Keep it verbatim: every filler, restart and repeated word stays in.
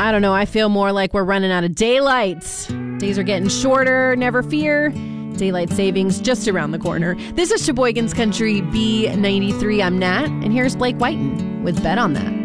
I don't know. I feel more like we're running out of daylight. Days are getting shorter. Never fear. Daylight savings just around the corner. This is Sheboygan's Country B ninety-three. I'm Nat, and here's Blake Whiten with Bet on That.